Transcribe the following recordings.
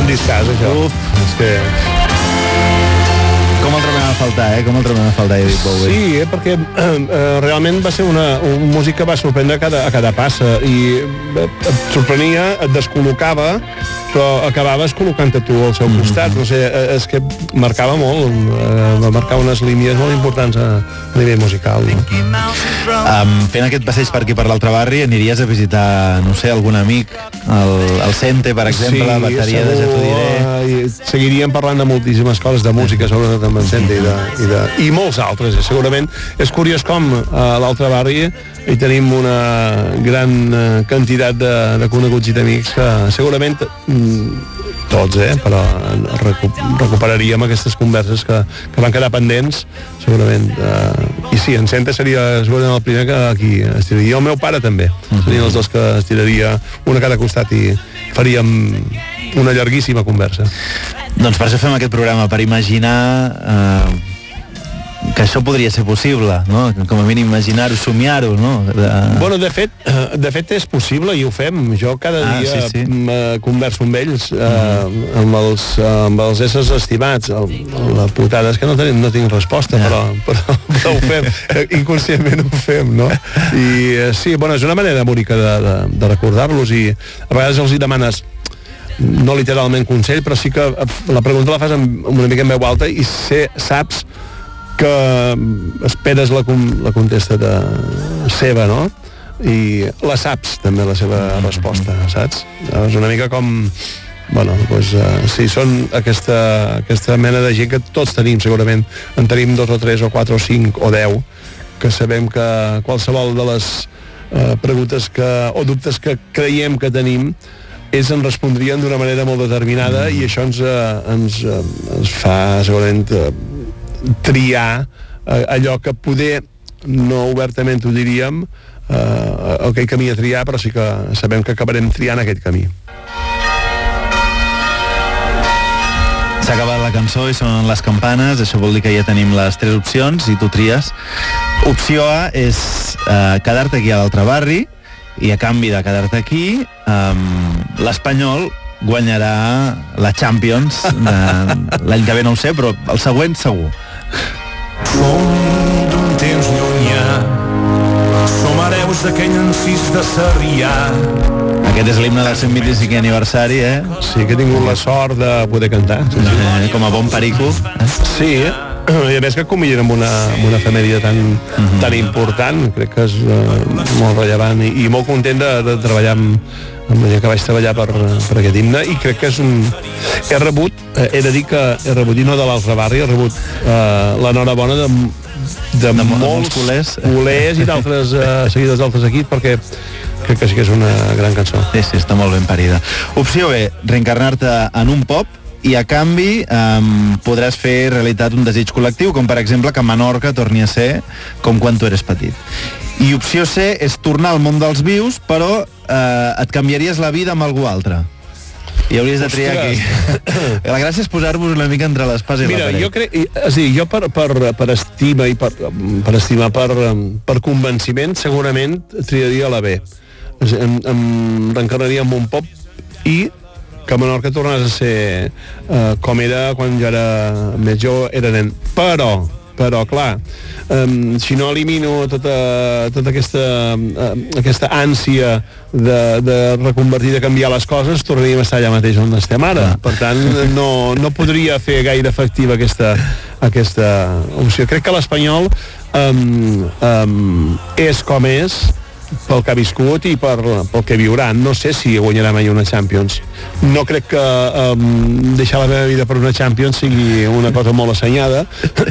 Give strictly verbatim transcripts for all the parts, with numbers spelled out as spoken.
discàs, això. Uf, és que... Com el trobem a faltar, eh? Com el trobem a faltar, David Bowie. Sí, eh? perquè eh, realment va ser una, un músic que va sorprendre a cada, a cada passa i et sorprenia, et descol·locava, però acabaves col·locant-te tu al seu costat. Mm-hmm. No sé, és que marcava molt, eh, va marcar unes línies molt importants a, a nivell musical. No? Um, fent aquest passeig per aquí, per l'altre barri, aniries a visitar, no sé, algun amic, el, el Cente, per exemple, sí, la bateria de Ja t'ho diré. I seguiríem parlant de moltíssimes coses, de música, sobretot amb el Cente i, de, i, de, i molts altres. Eh? Segurament és curiós com a l'altre barri hi tenim una gran eh, quantitat de, de coneguts i d'amics que segurament tots, eh, però recu recuperaríem aquestes converses que, que van quedar pendents, segurament. Eh, I sí, en Cente seria segurament el primer que aquí estiraria. I el meu pare també. Serien els dos que estiraria un a cada costat i faríem una llarguíssima conversa. Doncs per això fem aquest programa, per imaginar eh, que això podria ser possible, no? Com a mínim imaginar-ho, somiar-ho, no? De... Bueno, de fet, de fet és possible i ho fem. Jo cada ah, dia sí, sí. converso amb ells, eh, mm. amb, els, amb els éssers estimats. El, la putada és que no, tenim, no tinc resposta, ja. però, però, però ho fem. Inconscientment ho fem, no? I sí, bueno, és una manera bonica de, de, de recordar-los i a vegades els hi demanes no literalment consell, però sí que la pregunta la fas amb una mica en veu alta i sé, saps que esperes la, la contesta de seva, no? I la saps, també, la seva resposta, saps? És una mica com... Bueno, doncs, uh, sí, són aquesta, aquesta mena de gent que tots tenim, segurament. En tenim dos o tres o quatre o cinc o deu, que sabem que qualsevol de les uh, preguntes que, o dubtes que creiem que tenim ells en respondrien d'una manera molt determinada i això ens, uh, ens, uh, ens fa, segurament... Uh, triar eh, allò que poder no obertament ho diríem eh, aquell camí a triar, però sí que sabem que acabarem triant aquest camí. S'ha acabat la cançó i sonen les campanes, això vol dir que ja tenim les tres opcions i tu tries. Opció A és eh, quedar-te aquí a l'altre barri i a canvi de quedar-te aquí eh, l'Espanyol guanyarà la Champions l'any que ve no ho sé, però el següent segur. Som d'un temps llunyà, som hereus d'aquell encís de Sarrià. Aquest és l'himne del cent vint-i-cinquè aniversari, eh? Sí, que he tingut la sort de poder cantar. Sí, sí. Eh, com a bon perico. Sí, i a més que conviden amb una, amb una efemèride tan, uh-huh. tan important, crec que és uh, molt rellevant i, i molt content de, de treballar amb, amb la gent que vaig treballar per, per aquest himne i crec que és un... He rebut, eh, he de dir que he rebut, i no de l'altre barri, he rebut eh, l'enhorabona de, de, de molts culers, culers i d'altres eh, seguidors d'altres equips, perquè crec que sí que és una gran cançó. Sí, sí, està molt ben parida. Opció B, reencarnar-te en un pop i a canvi um, podràs fer realitat un desig col·lectiu, com per exemple que Menorca torni a ser com quan tu eres petit. I opció C és tornar al món dels vius, però eh, et canviaries la vida amb algú altre. I hauries de triar aquí. La gràcia és posar-vos una mica entre l'espasa i Mira, la paret. jo crec, és a dir, jo per, per, per estima i per, per estimar, per, per convenciment, segurament triaria la B. Em, em reencarnaria en un pop i que Menorca tornés a ser eh, com era quan jo era més jove, era nen. Però, però, clar, um, si no elimino tota, tota aquesta, uh, aquesta ànsia de, de reconvertir, de canviar les coses, tornaríem a estar allà mateix on estem ara. Per tant, no, no podria fer gaire efectiva aquesta, aquesta opció. Crec que l'Espanyol um, um, és com és, pel que ha viscut i per, pel que viurà. No sé si guanyarà mai una Champions. No crec que um, deixar la meva vida per una Champions sigui una cosa molt assenyada.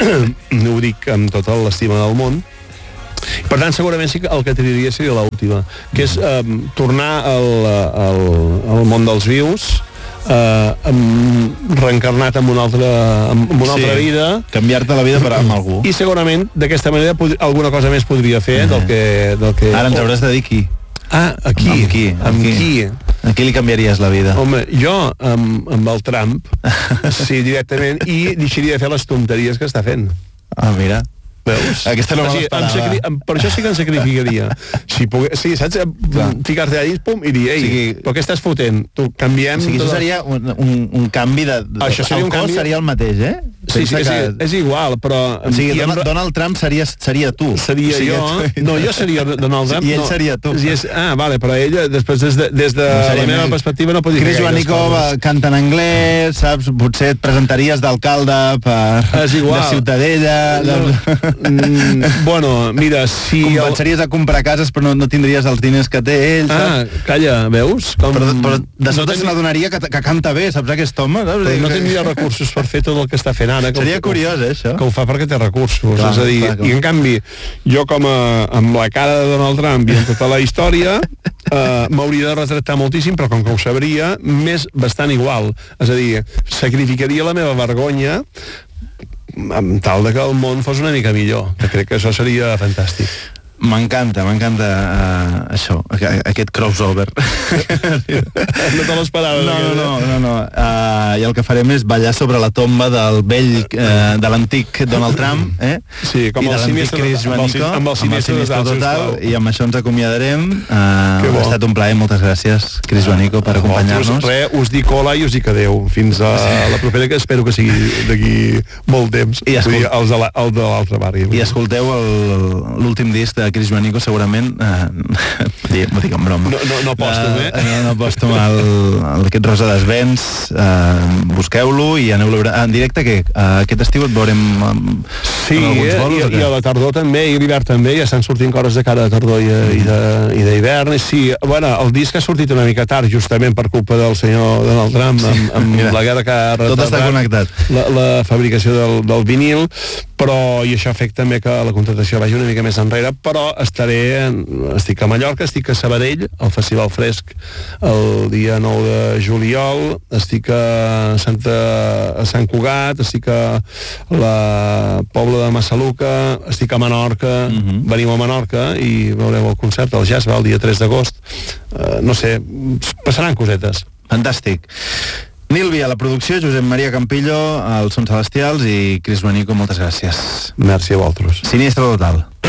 Ho dic amb tota l'estima del món. Per tant, segurament sí que el que triaria seria l'última, que és um, tornar al, al, al món dels vius, Uh, um, reencarnat en una altra, en una altra sí, vida, canviar-te la vida per amb algú, i segurament d'aquesta manera pod- alguna cosa més podria fer uh-huh. del que, del que... Ara ens hauràs de dir qui. Ah, aquí. Amb qui? Amb, amb qui? qui? A qui li canviaries la vida? Home, jo amb, amb el Trump sí, directament, i deixaria de fer les tonteries que està fent. Ah, mira. Veus? Aquesta no o me sigui, em l'esperava. sacri... em, per això sí que em sacrificaria. Si pogués, sí, saps? Ficar-te a dins, pum, i dir, ei, O sigui, però què estàs fotent? Tu, canviem... O sigui, tot això el- seria un, un, un canvi de... de Això seria el un cos canvi- seria el mateix, eh? Sí, sí, Pensa és, que... és igual, però... O sigui, i Donald, em- Donald Trump seria, seria tu. seria o sigui, jo... tu- No, jo seria Donald Trump. I ell no. seria tu. I és, ah, vale, però ella, després, des de, des de No la seria meva més- perspectiva, no podria Chris dir gaires Juanico coses. canta en anglès, saps? Potser et presentaries d'alcalde per... És igual. de Ciutadella... De... Mm, bueno, mira, si... Començaries a comprar cases però no, no tindries els diners que té ell, Ah, saps? calla, veus? Com... Però, però de sobte no se n'adonaria que, que canta bé, saps, aquest home? Saps? Però no tindria recursos per fer tot el que està fent ara. Que Seria ho- curiós, eh, això? Que ho fa perquè té recursos. Clar, és a dir, clar, clar. i en canvi, jo com a, amb la cara de Donald Trump i en tota la història, eh, m'hauria de retractar moltíssim, però com que ho sabria, més bastant igual. És a dir, sacrificaria la meva vergonya amb tal de que el món fos una mica millor, que crec que això seria fantàstic. M'encanta, m'encanta uh, això, aqu- aquest crossover. No te l'esperaves. No, aquest, no, eh? no, no, no. Uh, i el que farem és ballar sobre la tomba del vell, uh, de l'antic Donald Trump, eh? Sí, com I de el l'antic sinistre Chris total, amb el Juanico, sin- amb el sinistre total, sisplau. i amb això ens acomiadarem. Uh, Que bo. ha estat un plaer, moltes gràcies, Chris Juanico, per acompanyar-nos. Res, us dic hola i us dic adeu. Fins a la propera, que espero que sigui d'aquí molt temps. I escol- Vull dir, els de la- el de l'altre barri. I escolteu el- l'últim disc de Chris Juanico, segurament, eh, m'ho dic en broma. No, no, no postum, eh? No, no postum el, el, aquest Rosa d'Esvents, eh, busqueu-lo i aneu-lo a veure. En directe, què? Eh, aquest estiu et veurem amb, Sí, amb alguns eh? bolos, I, o què? i a la tardor també, i a l'hivern també, ja estan sortint coses de cara a tardor i, i de- i d'hivern. I sí, bueno, el disc ha sortit una mica tard, justament per culpa del senyor Donald Trump, amb, amb Mira, la guerra que ha tot està retardat connectat. La, la fabricació del, del vinil, però, i això ha fet també que la contractació vagi una mica més enrere, però estaré, en, estic a Mallorca, estic a Sabadell, al Festival Fresc, el dia nou de juliol, estic a, Santa, a Sant Cugat, estic a la Pobla de Massaluca, estic a Menorca, uh -huh. veniu a Menorca i veureu el concert, el jazz va el dia tres d'agost, uh, no sé, passaran cosetes. Fantàstic. Nílvia, la producció, Josep Maria Campillo, els Sons Celestials i Chris Juanico, moltes gràcies. Merci a vosaltres. Sinistre total.